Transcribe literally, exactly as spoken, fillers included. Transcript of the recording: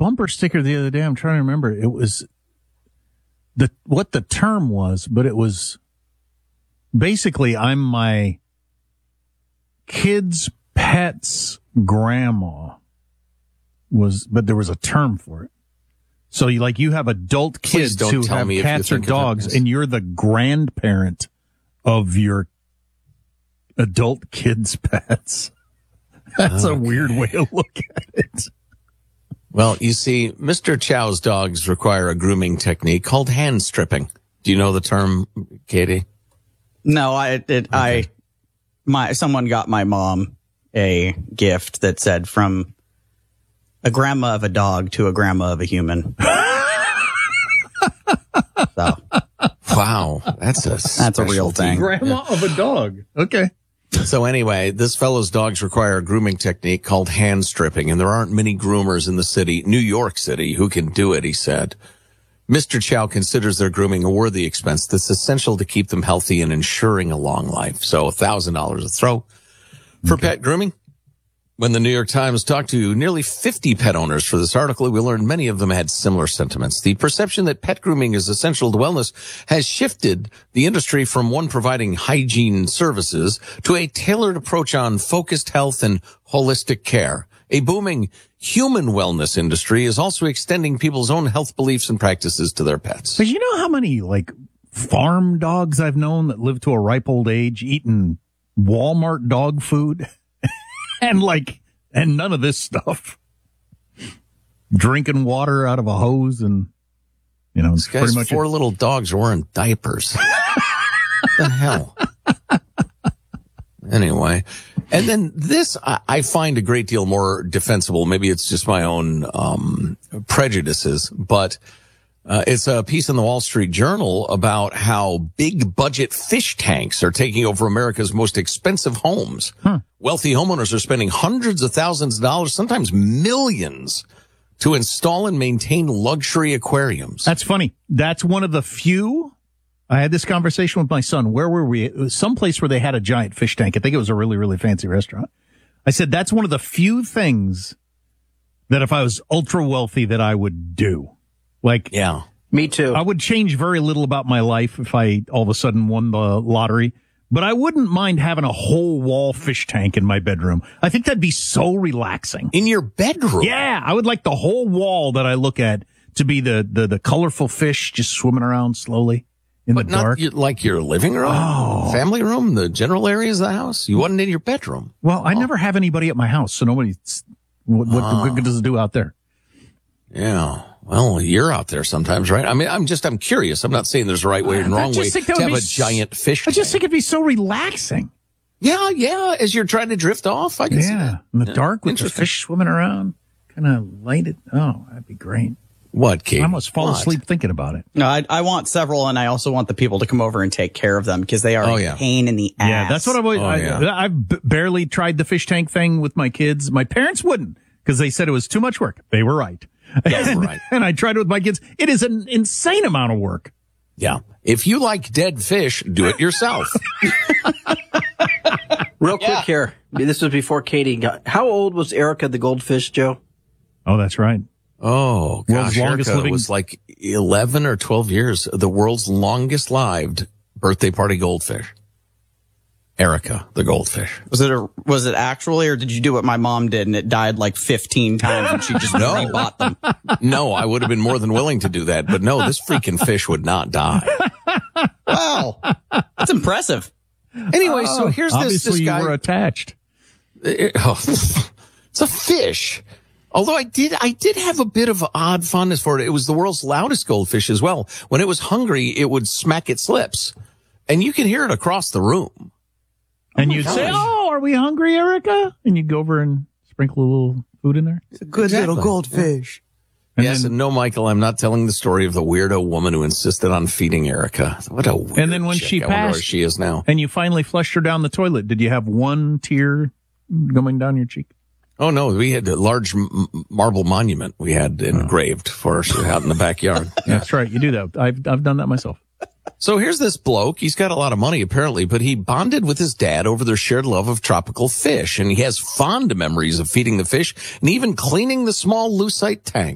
bumper sticker the other day. I'm trying to remember. It was the what the term was, but it was basically I'm my kid's pet's grandma was, but there was a term for it. So you like you have adult kids who have cats or dogs, and you're the grandparent of your adult kids' pets. That's okay. A weird way to look at it. Well, you see, Mister Chow's dogs require a grooming technique called hand stripping. Do you know the term, Katie? No, I, it, okay. I, my, someone got my mom a gift that said from a grandma of a dog to a grandma of a human. So. Wow, that's a that's a real thing. Grandma of a dog. Okay. So anyway, this fellow's dogs require a grooming technique called hand stripping, and there aren't many groomers in the city, New York City, who can do it, he said. Mister Chow considers their grooming a worthy expense that's essential to keep them healthy and ensuring a long life. So one thousand dollars a throw for okay. pet grooming. When the New York Times talked to nearly fifty pet owners for this article, we learned many of them had similar sentiments. The perception that pet grooming is essential to wellness has shifted the industry from one providing hygiene services to a tailored approach on focused health and holistic care. A booming human wellness industry is also extending people's own health beliefs and practices to their pets. But you know how many, like, farm dogs I've known that live to a ripe old age eating Walmart dog food? And like, and none of this stuff. Drinking water out of a hose and, you know, this guy's pretty much four it. little dogs wearing diapers. What the hell? Anyway. And then this, I, I find a great deal more defensible. Maybe it's just my own, um, prejudices, but Uh, it's a piece in the Wall Street Journal about how big budget fish tanks are taking over America's most expensive homes. Huh. Wealthy homeowners are spending hundreds of thousands of dollars, sometimes millions, to install and maintain luxury aquariums. That's funny. That's one of the few. I had this conversation with my son. Where were we? It was someplace where they had a giant fish tank. I think it was a really, really fancy restaurant. I said, that's one of the few things that if I was ultra wealthy that I would do. Like, yeah, me too. I would change very little about my life if I all of a sudden won the lottery, but I wouldn't mind having a whole wall fish tank in my bedroom. I think that'd be so relaxing. In your bedroom? Yeah, I would like the whole wall that I look at to be the, the, the colorful fish just swimming around slowly in but the dark. But not like your living room, oh. family room, the general areas of the house? You wasn't in your bedroom? Well, I oh. never have anybody at my house, so nobody, what, what, oh. what does it do out there? Yeah. Well, you're out there sometimes, right? I mean, I'm just, I'm curious. I'm not saying there's a right way and wrong way to have a giant fish I just tank. think it'd be so relaxing. Yeah, yeah, as you're trying to drift off. I can yeah, see that. in the yeah. dark with the fish swimming around, kind of lighted. Oh, that'd be great. What, Kate? I almost fall what? asleep thinking about it. No, I, I want several, and I also want the people to come over and take care of them because they are oh, a yeah. pain in the ass. Yeah, that's what I've always, oh, I, yeah. I've b- barely tried the fish tank thing with my kids. My parents wouldn't because they said it was too much work. They were right. Yes, and, right. and I tried it with my kids. It is an insane amount of work. Yeah. If you like dead fish, do it yourself. Real quick yeah. here. This was before Katie got. How old was Erica the goldfish, Joe? Oh, that's right. Oh, gosh. World's longest Erica living... was like eleven or twelve years. The world's longest lived birthday party goldfish. Erica, the goldfish. Was it a, was it actually, or did you do what my mom did and it died like fifteen times and she just no. rebought them? No, I would have been more than willing to do that. But no, this freaking fish would not die. Wow. That's impressive. Anyway, so here's oh, this, this guy. You were attached. It, oh, it's a fish. Although I did, I did have a bit of odd fondness for it. It was the world's loudest goldfish as well. When it was hungry, it would smack its lips. And you can hear it across the room. And oh you'd gosh. say, oh, are we hungry, Erica? And you'd go over and sprinkle a little food in there. It's a good exactly. little goldfish. And yes, then, and no, Michael, I'm not telling the story of the weirdo woman who insisted on feeding Erica. What a weird And then when chick. she I wonder passed, where she is now. And you finally flushed her down the toilet, did you have one tear going down your cheek? Oh, no, we had a large m- marble monument we had engraved oh. for us out in the backyard. Yeah. That's right. You do that. I've, I've done that myself. So here's this bloke. He's got a lot of money, apparently, but he bonded with his dad over their shared love of tropical fish. And he has fond memories of feeding the fish and even cleaning the small lucite tank.